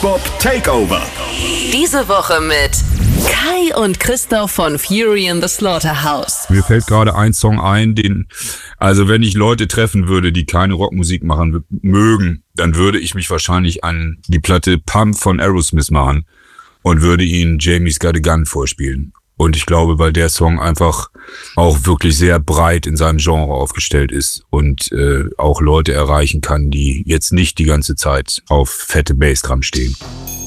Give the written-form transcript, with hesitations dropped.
Bop Takeover. Diese Woche mit Kai und Christoph von Fury in the Slaughterhouse. Mir fällt gerade ein Song ein, also wenn ich Leute treffen würde, die keine Rockmusik machen mögen, dann würde ich mich wahrscheinlich an die Platte Pump von Aerosmith machen und würde ihnen Jamie's Got a Gun vorspielen. Und ich glaube, weil der Song einfach auch wirklich sehr breit in seinem Genre aufgestellt ist und auch Leute erreichen kann, die jetzt nicht die ganze Zeit auf fette Bassdrum stehen.